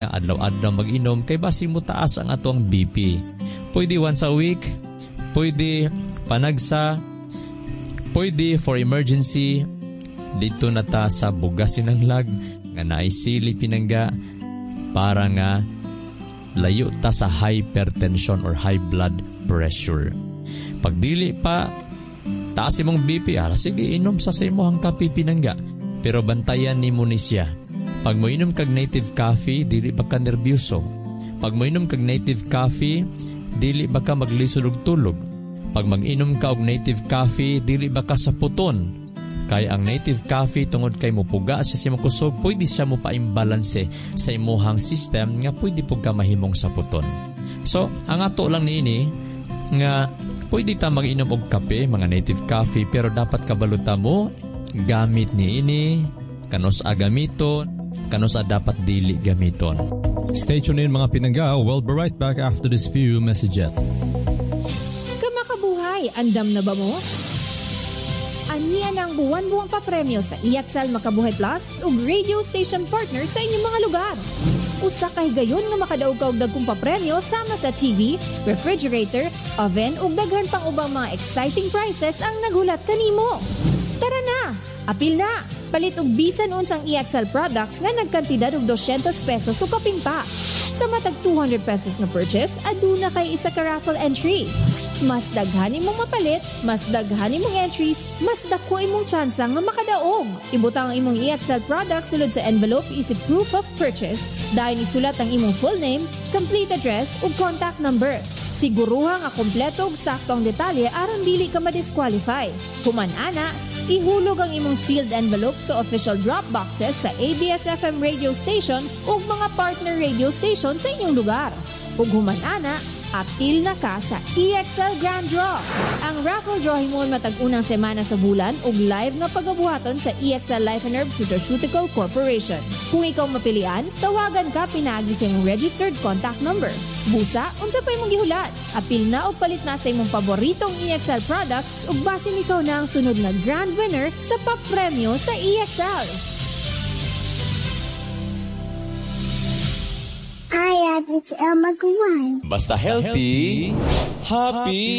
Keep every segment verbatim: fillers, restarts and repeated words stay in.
adlaw-adlaw mag-inom kay basi mo taas ang atong B P. Pwede once a week, pwede panagsa, pwede for emergency. Dito na ta sa bugasin ng lag nga naisili pinangga para nga layo ta sa hypertension or high blood pressure. Pag dili pa taas imong B P, ara sige inom sa sa imong kape pinangga, pero bantayan nimo ni siya. Pag mo inom kag native coffee, dili ba ka nerbyuso. Pag mo inom kag native coffee, dili ba ka maglisod og tulog. Pag mag-inom ka og native coffee, dili ba ka sa puton. Kay ang native coffee tungod kay mopuga siya sa imong kusog, pwede siya mo pa-imbalanse sa imuhang system nga pwede pug ka mahimong sa puton. So, ang ato lang niini nga pwede ta mag-inom og kape, mga native coffee, pero dapat kabaluta mo gamit niini, kanos agamiton, kanos a dapat dili gamiton. Stay tuned in mga pinangga. We'll be right back after this few messages. Kamakabuhay, andam na ba mo? Aniya ng buwan-buwang papremyo sa E X L Makabuhay Plus ug radio station partner sa inyong mga lugar. Usa ka higayon nga makadaog ka og dagkong papremyo sama sa T V, refrigerator, oven ug daghan pang ubang mga exciting prizes ang naghulat kanimo. Tara na! Apil na! Palit og bisan unsang E X L products nga nagkantidad og two hundred pesos o kaping pa. Sa matag two hundred pesos na purchase, aduna kay isa ka raffle entry. Mas daghan imong mapalit, mas daghan imong entries, mas dako imong tsansa nga makadaog. Ibutang ang imong E X L products sulod sa envelope isip proof of purchase. Dahil isulat ang imong full name, complete address ug contact number. Siguruha nga kompleto ug sakto ang detalye aron dili ka ma-disqualify. Human ana, ihulog ang imong sealed envelope sa official drop boxes sa A B S F M radio station ug mga partner radio station sa inyong lugar. Ug human ana, apil na ka sa E X L Grand Draw. Ang raffle draw himon matag unang semana sa bulan ug live na pagabuhaton sa E X L Life and Herb Nutraceutical Corporation. Kung ikaw mapilian, tawagan ka pinagi sa imong registered contact number. Busa, unsa pa imong gihulat? Apil na o palit na sa imong paboritong E X L products ug basin ikaw na ang sunod na grand winner sa papremyo sa E X L. Hi, it's Elma Guan. Basta healthy, happy!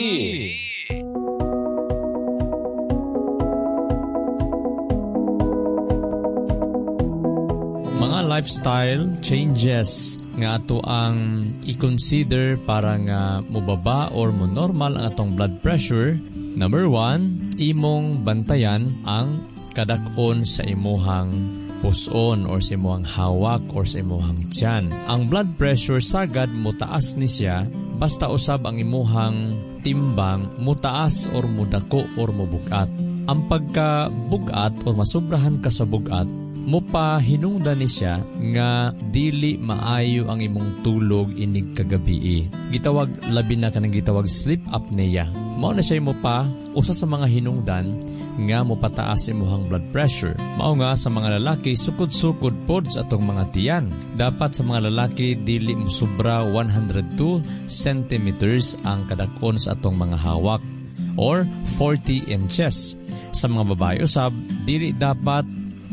Mga lifestyle changes nga ato ang i-consider para nga mubaba or mo normal ang atong blood pressure. Number one, imong bantayan ang kadak-on sa imuhang puson or sa imuhang hawak or sa imuhang tiyan. Ang blood pressure sagad mutaas ni siya basta usab ang imuhang timbang mutaas or mudako or mubugat. Ang pagka-bugat or masubrahan ka sa bugat, mo pa hinungdan ni siya nga dili maayo ang imong tulog inig kagabi. Gitawag labi na kanang gitawag sleep apnea. Mao na siya mo pa usa sa mga hinungdan nga mo pataas imuhang blood pressure. Mao nga sa mga lalaki sukod-sukod pod sa atong mga tiyan. Dapat sa mga lalaki dili mo sobra one hundred two centimeters ang kadak-on sa atong mga hawak or forty inches. Sa mga babae usab dili dapat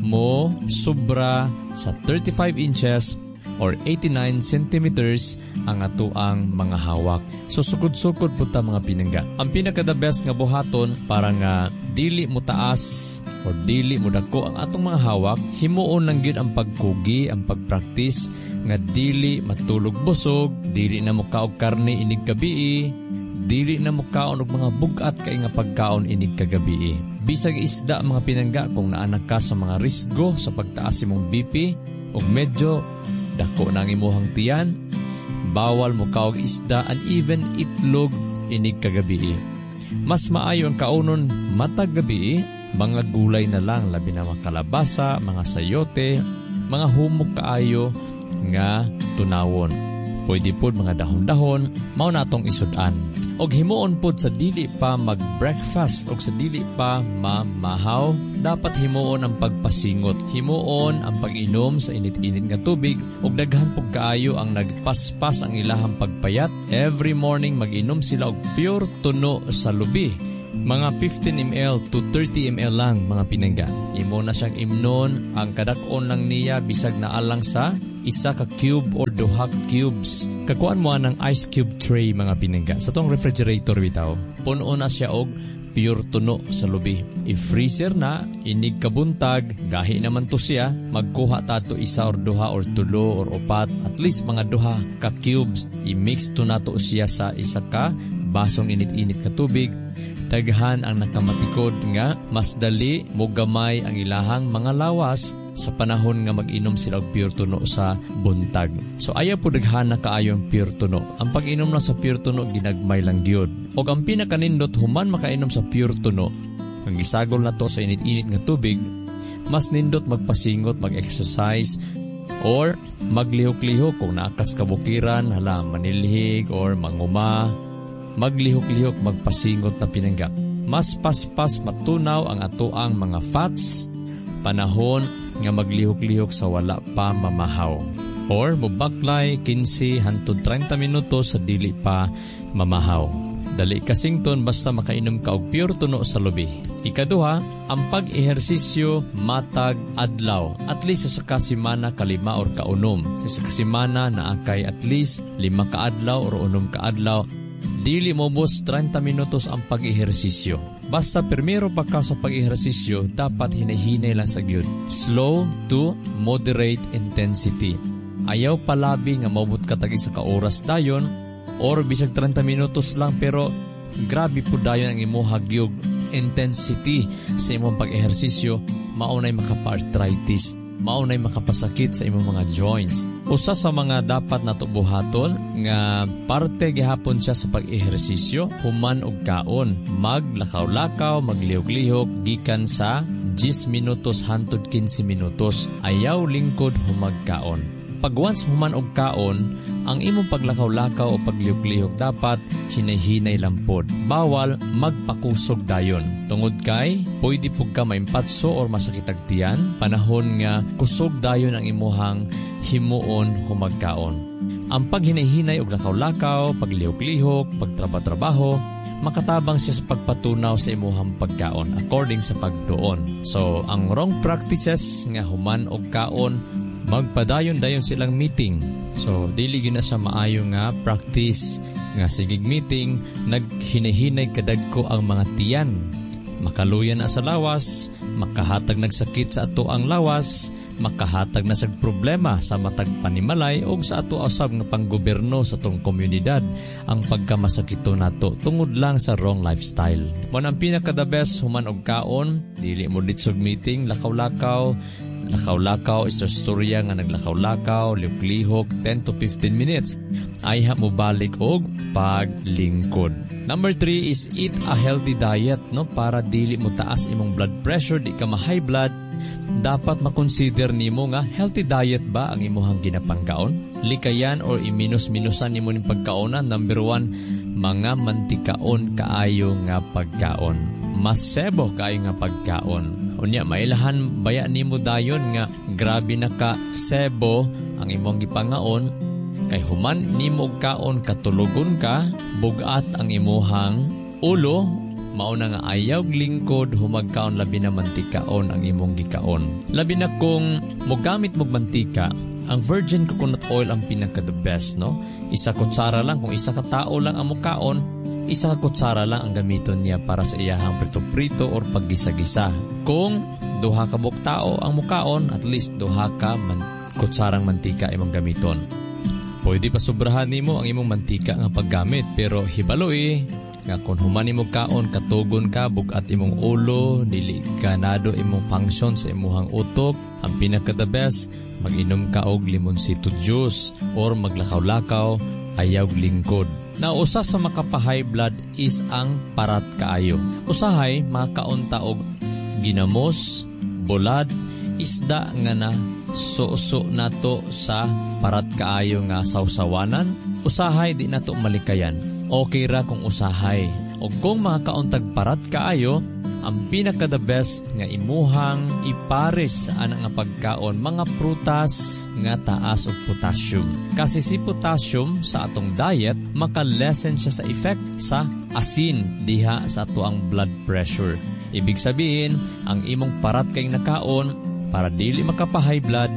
mo sobra sa thirty-five inches or eighty-nine centimeters ang atuang mga hawak. So sukod-sukod po ta mga pinangga. Ang pinaka-the best nga buhaton para nga dili mo taas or dili mo dako ang atong mga hawak, himuon lang gyud ang pagkugi, ang pagpractice nga dili matulog busog, dili na mo kaog karne inig gabi, dili na mo kaon og mga bugat kay nga pagkaon inig kagabi. Bisag isda mga pinangga kung naanak ka sa mga risgo sa pagtaas imong B P o medyo dako na ang imuhang tiyan, bawal mo kaog isda and even itlog inig kagabi. Mas maayo ang kaunon matag gabi, mga gulay na lang, labi na mga kalabasa, mga sayote, mga humok kaayo nga tunawon. Pwede pod mga dahon-dahon, mao na atong isudan. Og himuon pod sa dili pa mag-breakfast og sa dili pa mamahaw, dapat himuon ang pagpasingot. Himuon ang pag-inom sa init-init nga tubig og daghan pug kaayo ang nagpaspas ang ilahang pagpayat. Every morning mag-inom sila og pure tuno sa lubi. Mga fifteen milliliters to thirty milliliters lang mga pinangga. Imo na siyang imnon, ang kadak-on lang niya bisag na alang sa isa ka cube or duha ka cubes. Kakuan mo ng ice cube tray mga pinangga. Sa tong refrigerator bitaw, puno na siya og pure tuno sa lubi. I-freezer na, inig kabuntag, gahi naman to siya, magkuha tato isa or duha or tulo or upat, at least mga duha ka cubes. I-mix to nato siya sa isa ka basong init-init ka tubig. Daghan ang nakamatikod nga, mas dali mo gamay ang ilahang mga lawas sa panahon nga mag-inom sila og pure tuno sa buntag. So ayaw po daghan na kaayong pure tuno. Ang pag-inom na sa pure tuno, ginagmay lang gyud. O ang pinakanindot, human makainom sa pure tuno, ang gisagol na to sa init-init nga tubig, mas nindot magpasingot, mag-exercise, or maglihok-lihok kung naakas kabukiran, hala, manilhig, or manguma, maglihok-lihok, magpasingot na pinangga. Mas paspas matunaw ang atoang mga fats, panahon nga maglihok-lihok sa wala pa mamahaw. Or mubaklay fifteen hangtod thirty minutos sa dili pa mamahaw. Dali kasington basta makainom ka og pure tuno sa lubi. Ikaduha, ang pag-ehersisyo matag adlaw. At least sa kasimana kalima or kaunom. Sa kasimana na akay at least lima ka adlaw or unom ka adlaw. Dili mo bus thirty minutos ang pag-ehersisyo. Basta primero pa ka sa pag-ehersisyo, dapat hinahinay lang sa gyud. Slow to moderate intensity. Ayaw palabi nga mabot ka tagi sa ka-oras dayon, or bisag thirty minutos lang, pero grabe po dayon ang imuha gyud intensity sa imong pag-ehersisyo, maunay makapa-arthritis, maunay makapasakit sa imong mga joints. Usa sa mga dapat nato buhaton nga parte gihapon siya sa pag-ehersisyo, human og kaon, maglakaw-lakaw, maglihok-lihok gikan sa ten minutos hangtod fifteen minutos. Ayaw lingkod humag kaon. Pag once human og kaon, ang imong paglakaw-lakaw o paglihok-lihok dapat hinay-hinay lampod. Bawal magpakusog dayon. Tungod kay, pwede po ka maimpatso or masakitag tiyan, panahon nga kusog dayon ang imuhang himuon humagkaon. Ang paghinay-hinay og lakaw-lakaw, paglihok-lihok, pagtrabaho-trabaho, makatabang siya sa pagpatunaw sa imuhang pagkaon according sa pagtuon. So, ang wrong practices nga human og kaon, magpadayon-dayon silang meeting. So, dili gina sa maayo nga practice nga sigig meeting, naghinahinay kadagko ang mga tiyan. Makaluyan na sa lawas, makahatag nagsakit sa ato ang lawas, makahatag na sa problema sa matag panimalay o sa ato asab nga panggoberno sa tong komunidad ang pagkamasakito nato tungod lang sa wrong lifestyle. Mo ang pinaka the best human og kaon, dili mo ditsog meeting, lakaw-lakaw. Lakaw-lakaw is the storya nga naglakaw-lakaw, lihok-lihok, ten to fifteen minutes. Ayha mo balik og paglingkod. Number three is eat a healthy diet, no, para dili mo taas imong blood pressure, di ka ma-high blood. Dapat makonsider nimo nga healthy diet ba ang imuhang ginapangkaon? Likayan or iminus-minusan nimo ning pagkaonan. Number one, mga mantikaon kaayo nga pagkaon. Masebo kaayo nga pagkaon. Unya mailahan baya nimo dayon nga grabe na ka sebo ang imong gipangaon, kay human nimo og kaon katulugon ka, bugat ang imuhang ulo, mao na nga ayaw lingkod humagkaon labi na mantikaon ang imong gikaon. Labi na kung mogamit mog mantika, ang virgin coconut oil ang pinaka the best, no? Isa kutsara lang, kung isa ka tao lang ang mukaon, isa kutsara lang ang gamiton niya para sa iyahang prito-prito or paggisa-gisa. Kung duha ka buk tao ang mukaon, at least duha ka man, kutsarang mantika imong gamiton. Pwede pa sobrahan nimo ang imong mantika nga paggamit, pero hibalo eh nga kung human imong kaon katugon ka bugat imong ulo, dili ganado imong function sa imuhang utok, ang pinaka the best mag-inom ka og limonsito juice or maglakaw-lakaw, ayaw lingkod. Na usa sa makapa-high blood is ang parat kaayo. Usahay makaunta og ginamos, bulad, isda nga na suso nato sa parat kaayo nga sawsawanan. Usahay di nato malikayan. Okay ra kung usahay. O kung makakauntag parat kaayo, ang pinaka the best nga imuhang ipares ana nga pagkaon mga prutas nga taas og potassium. Kasi si potassium sa atong diet maka-lessen siya sa effect sa asin diha sa ato ang blood pressure. Ibig sabihin, ang imong parat kay nakaon para dili makapa-high blood,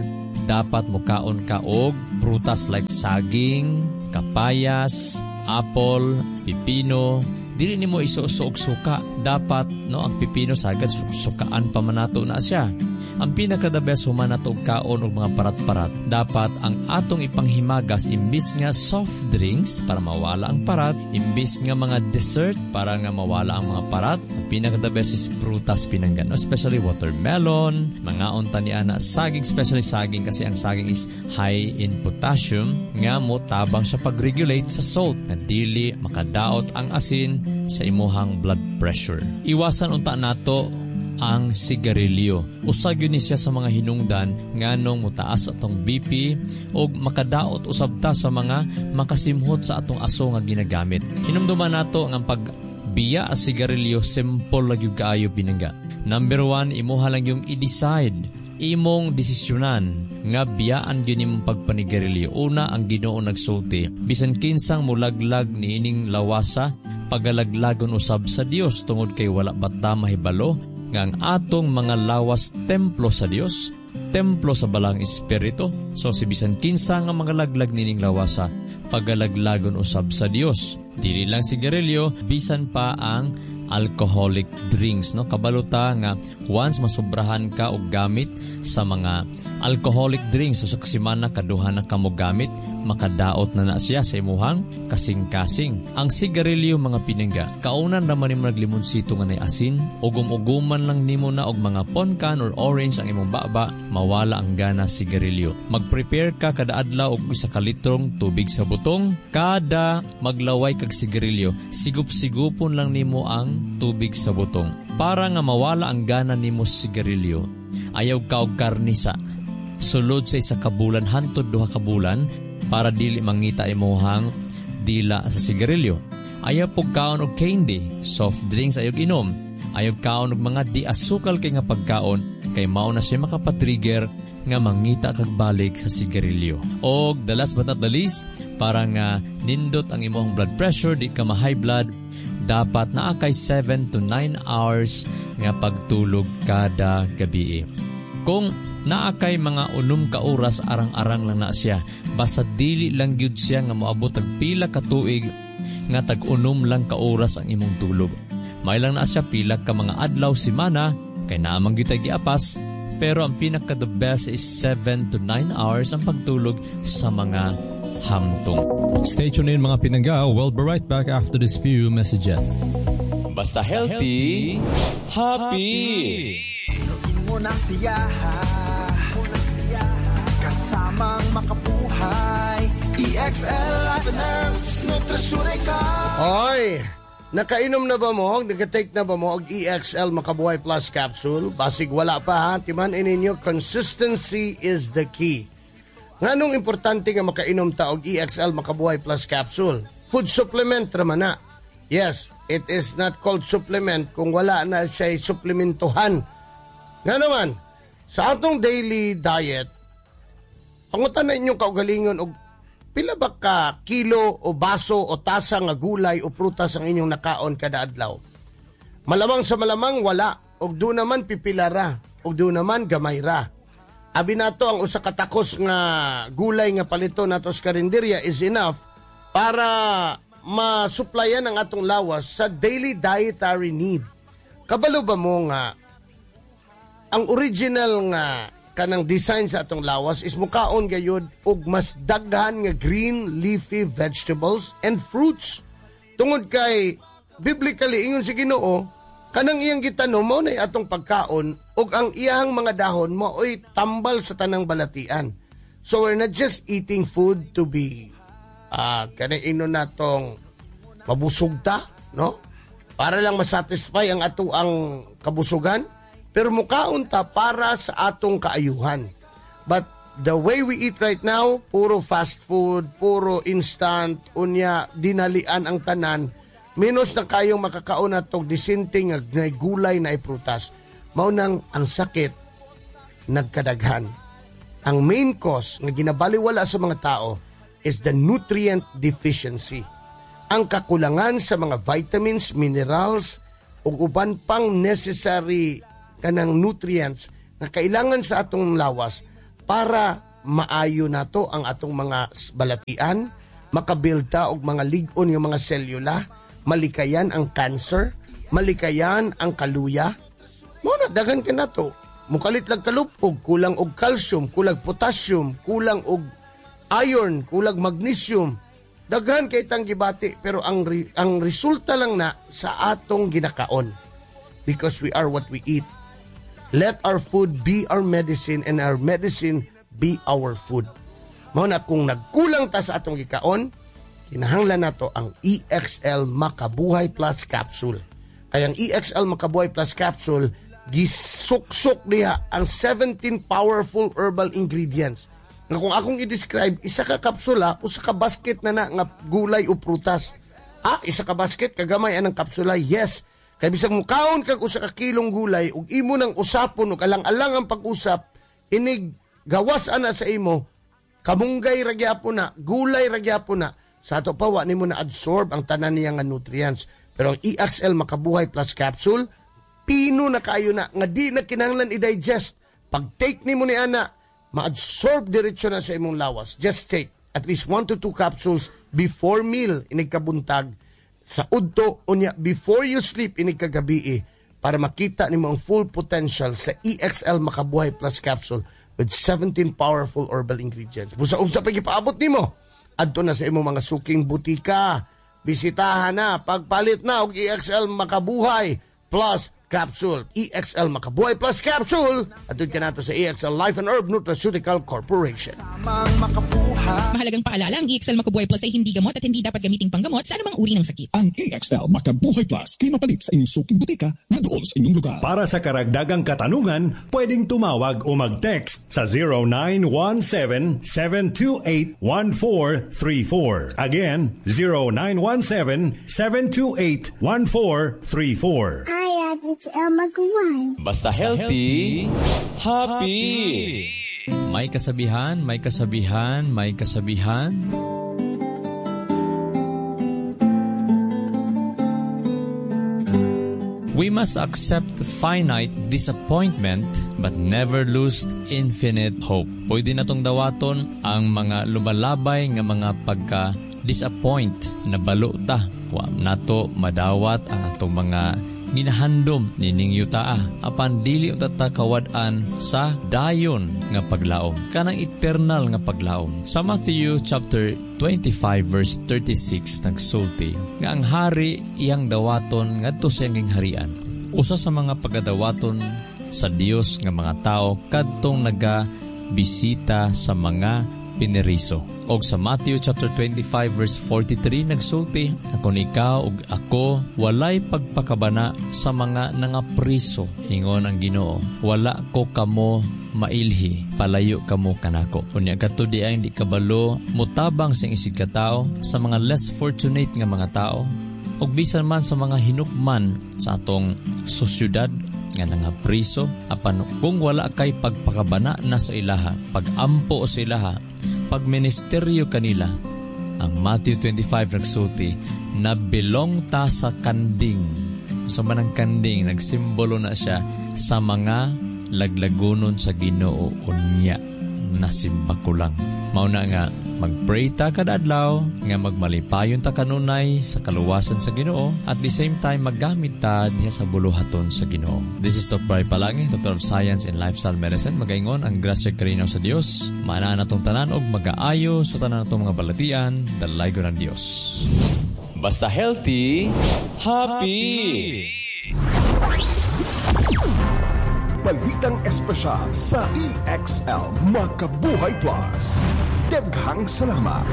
dapat mukaon ka og prutas like saging, kapayas, apple, pipino. Dili nimo isuso og suka. Dapat no ang pipino sagad sukaan pa manato na siya. Ang pinaka-the best human nato og kaon og mga parat-parat. Dapat ang atong ipanghimagas imbis nga soft drinks para mawala ang parat, imbis nga mga dessert para nga mawala ang mga parat. Ang pinaka-the best is prutas pinanggan, especially watermelon, mga unta ni ana saging, especially saging kasi ang saging is high in potassium nga mo tabang siya pag-regulate sa salt nga dili makadaot ang asin sa imuhang blood pressure. Iwasan unta nato ang sigarilyo. Usag yun siya sa mga hinungdan nganong mutaas atong B P o makadaot usab ta sa mga makasimhot sa atong aso nga ginagamit. Hinumduman nato ang pagbiya as sigarilyo simple lang yung kaayo binangga. Number one, imuha lang yung i-decide. Imong desisyonan nga biyaan yun imong pagpanigarilyo. Una, ang Ginoo nagsulti. Bisan kinsang mulaglag ni ining lawasa, pagalaglagon usab sa Dios tungod kay wala bata mahibalo nga ang atong mga lawas templo sa Dios, templo sa balang espiritu. So si bisan kinsa nga mga laglag nining lawasa, pagalaglagon usab sa Dios. Dili lang sigarilyo, bisan pa ang alcoholic drinks, no? Kabaluta nga once masubrahan ka og gamit sa mga alcoholic drinks, so sa kasimana kaduha na ka mo gamit, makadaot na na siya sa imuhang kasing-kasing. Ang sigarilyo mga pinangga, kaunan naman nimo naglimonsito nga nay asin, ugum-uguman lang nimo na og mga poncan or orange ang imong baba, mawala ang gana sigarilyo. Mag-prepare ka kada adlaw og isa ka litrong tubig sa butong, kada maglaway kag sigarilyo, sigup-sigupon lang nimo ang tubig sa butong. Para nga mawala ang gana nimo sa sigarilyo, ayaw ka og karnisa. Sulod sa isa ka bulan hantod duha ka bulan para dili mangita imuhang dila sa sigarilyo. Ayaw po kaon og candy, soft drinks ayaw inom. Ayaw kaon og mga di asukal kay nga pagkaon kay mao na siya makapatrigger nga mangita kag balik sa sigarilyo. Og the last but not the least, para nga nindot ang imong blood pressure, di ka ma-high blood, dapat naa kay seven to nine hours nga pagtulog kada gabi. Kung naa kay mga unom ka oras arang-arang lang na siya, basta dili lang gyud siya nga moabot og pila ka tuig nga tag-unom lang ka oras ang imong tulog. May lang na siya pila ka mga adlaw simana kay naamang gyud giapas, pero ang pinaka the best is seven to nine hours ang pagtulog sa mga hamtong. Stay tuned in mga pinangga. We'll be right back after this few messages. Basta healthy, happy. Inuin mo na siya, kasamang makabuhay. E X L Life and Herbs Nutrisyurika. Oy, nakainom na ba mo? Nagka-take na ba mo og E X L Makabuhay Plus Capsule? Basig wala pa ha, timan ininyo, consistency is the key. Nganong importante nga makainom ta og E X L Makabuhay Plus Capsule? Food supplement raman na. Yes, it is not called supplement kung wala na siya suplementuhan. Nga naman, sa atong daily diet, pangutan na inyong kaugalingon og pila ba ka kilo o baso o tasa nga gulay o prutas ang inyong nakaon kada adlaw? Malamang sa malamang wala, og do naman pipilara, og do naman gamay ra. Abi nato ang usa ka takos nga gulay nga palito nato sa karinderya is enough para masuplayan ang atong lawas sa daily dietary need. Kabalo ba mo nga ang original nga kanang design sa atong lawas is mukaon gayud og mas daghan nga green leafy vegetables and fruits. Tungod kay biblically ingon si Ginoo, kanang iyang gitanom mao nay atong pagkaon ug ang iyang mga dahon mao'y tambal sa tanang balatian. So we're not just eating food to be uh, kanang inon natong mabusog ta, no? Para lang masatisfy ang ato ang kabusugan, pero mukaon ta para sa atong kaayuhan. But the way we eat right now, puro fast food, puro instant, unya dinalian ang tanan, minus na kayong makakaon atong disinting nga gulay na iprutas. Maunang ang sakit nagkadaghan. Ang main cause nga ginabaliwala sa mga tao is the nutrient deficiency. Ang kakulangan sa mga vitamins, minerals, ug uban pang necessary kanang nutrients na kailangan sa atong lawas para maayo nato ang atong mga balatian, makabilta og mga lig-on yung mga selula, malikayan ang cancer, malikayan ang kaluya. Mo na daghan ka nato. Mukalit lang kalupog, kulang og calcium, kulang potassium, kulang og iron, kulang magnesium. Daghan kay tang gibati, pero ang re, ang resulta lang na sa atong ginakaon. Because we are what we eat. Let our food be our medicine and our medicine be our food. Mao na kung nagkulang ta sa atong gikaon, kinahanglan nato ang E X L Makabuhay Plus Capsule. Kaya ang E X L Makabuhay Plus Capsule, gisuksok diha ang seventeen powerful herbal ingredients. Nga kung akong i-describe, isa ka kapsula, usa ka basket na na nga gulay o prutas. Ah, isa ka basket, kagamay anang kapsula, yes. Kaya bisag mo kaon kag usa ka kilong gulay, ug imo nang usapon, ug alang-alang ang pag-usap, inig gawas ana sa imo, kamunggay ragyapon na, gulay ragyapon na, sa ato pa wa nimo na absorb ang tanan niya nga nutrients. Pero ang E X L Makabuhay Plus Capsule, pino na kayo na, nga di na kinahanglan i-digest. Pag take nimo ni ana, ma-absorb diretso na sa imong lawas. Just take at least one to two capsules before meal, inig kabuntag, sa udto, unya, before you sleep, inig kagabi, para makita nimo ang full potential sa E X L Makabuhay Plus Capsule with seventeen powerful herbal ingredients. Busa-usa pag ipaabot nimo, adto na sa imong mga suking butika. Bisitahan na, pagpalit na og E X L Makabuhay Plus Capsule. E X L Makabuhay Plus Capsule. Adto ka nato sa E X L Life and Herb Nutraceutical Corporation. Mahalagang paalala, ang E X L Makabuhay Plus ay hindi gamot at hindi dapat gamiting panggamot sa anumang uri ng sakit. Ang E X L Makabuhay Plus kay mapalit sa inyong suking butika na doon sa inyong lugar. Para sa karagdagang katanungan, pwedeng tumawag o mag-text sa zero nine one seven, seven two eight, one four three four. Again, zero nine one seven, seven two eight, one four three four. Hi, it's Elma Guan. Basta healthy, happy. May kasabihan, may kasabihan, may kasabihan. We must accept finite disappointment but never lose infinite hope. Pwede na tong dawaton ang mga lumalabay nga mga pagka-disappoint na baluta. Wa nato madawat ang atong mga ginahandom nining yutaa apan dili uta kawad-an sa dayon nga paglaom, kanang eternal nga paglaom. Sa Matthew chapter twenty-five verse thirty-six nagsulti nga ang hari iyang dawaton ngadto sa iyang harian. Usa sa mga pagadawaton sa Dios nga mga tao kadtong naga-bisita sa mga pineriso. Og sa Matthew chapter twenty-five verse forty-three nagsulti, "Akon ikaw ug ako walay pagpakabana sa mga nangapriso, ingon ang Ginoo. Wala ko kamo mailhi, palayo kamo kanako." Unya kadto di ay di kabalo mutabang sa isig ka tao sa mga less fortunate nga mga tao ug bisan man sa mga hinukman sa atong sosyudad nga nangapriso, apan kung wala kay pagpakabana na sa ilaha, pagampo sa ilaha, pagministeryo kanila, ang Matthew twenty-five nagsulti, nabilong ta sa kanding. So manang kanding, nagsimbolo na siya sa mga laglagunon sa Ginoo unya, nasimba ko lang. Mauna nga, mag-pray ta kada adlaw, nga magmalipayon ta kanunay sa kaluwasan sa Ginoo, at the same time maggamit ta diha sa buluhaton sa Ginoo. This is Doctor Bray Palangi, Doctor of Science in Lifestyle Medicine. Magaingon ang grasya karinaw sa Dios, maana natong tanan og magaayo sa tanan natong mga balatian, dalay ko ng Dios. Basta healthy, happy. Balitang espesyal sa E X L Makabuhay Plus. Daghang salamat.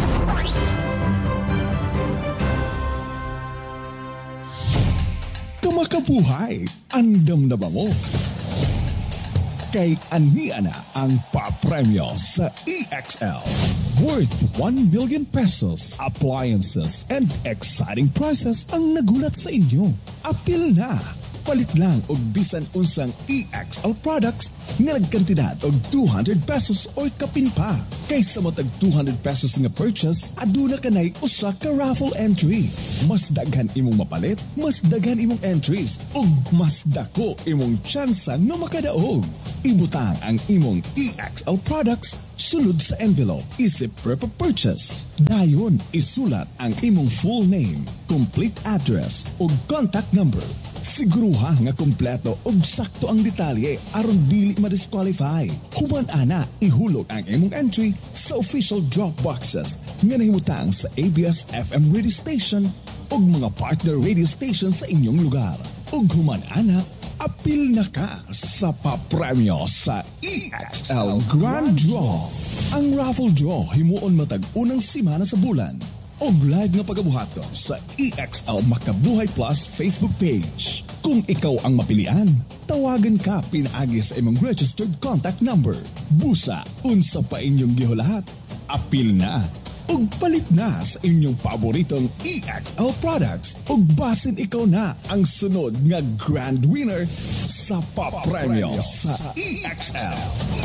Kamakabuhay, andam na ba mo? Kay ania na ang papremyo sa E X L. Worth one million pesos, appliances, and exciting prizes ang nagulat sa inyo. Apil na! Palit lang og bisan unsang E X L products nga nagkantidad og two hundred pesos or kapin pa. Kaysa mo tag two hundred pesos nga purchase, aduna kanay usa ka raffle entry. Mas daghan imong mapalit, mas daghan imong entries, ug mas dako imong tsansa nga makadaog. Ibutang ang imong E X L products Sulod sa envelope, isip prep of purchase. Dayon, isulat ang imong full name, complete address, ug contact number. Siguruha nga kompleto ug sakto ang detalye aron dili ma-disqualify. Human ana, ihulog ang imong entry sa official drop boxes nga nahimutang sa A B S F M radio station ug mga partner radio station sa inyong lugar. Ug human ana, apil na ka sa papremyo sa E X L Grand Draw. Ang raffle draw himuon matag unang simana sa bulan. Og live nga pagabuhaton sa E X L Makabuhay Plus Facebook page. Kung ikaw ang mapilian, tawagan ka pinaagi sa imong registered contact number. Busa, unsa pa inyong gihulahat. Apil na ug palit na sa inyong paboritong E X L products ug basin ikaw na ang sunod nga grand winner sa papremyo sa E X L.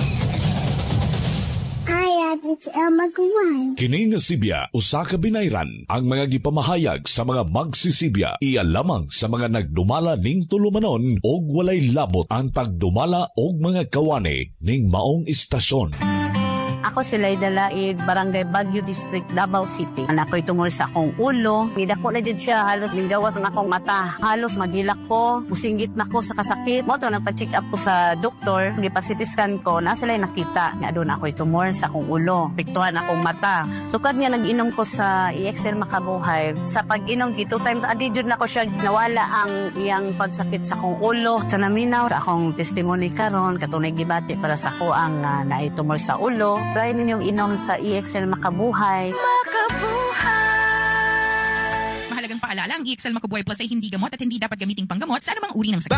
Hi, it's El Magwan. Kini nga Sibya, usa ka binayran ang mga gipamahayag sa mga magsisibya. Iya lamang sa mga nagdumala ning tulumanon og walay labot ang pagdumala og mga kawani ning maong istasyon. Ako si Layda Laid, Barangay Baguio District, Davao City. Anak ko'y tumor sa akong ulo. Nidako na dyan siya, halos ninggawas ang akong mata. Halos magilak ko, musinggit na ko sa kasakit. Mo to, nagpa-check up ko sa doktor. Nagpa-citiscan ko, na sila nakita. Nga doon ako'y tumor sa akong ulo. Piktuhan akong mata. Sukad niya, nag-inom ko sa E X L Makabuhay. Sa pag-inom, two times a day dyan na ko siya. Nawala ang iyang pagsakit sa akong ulo. Sa naminaw, sa akong testimony karon, katunay gibati para sa ako ang uh, naitumor sa ulo. Try ninyong inom sa E X L Makabuhay. Mahalagang paalala, ang E X L Makabuhay Plus ay hindi gamot at hindi dapat gamiting panggamot sa anumang uri ng sakit.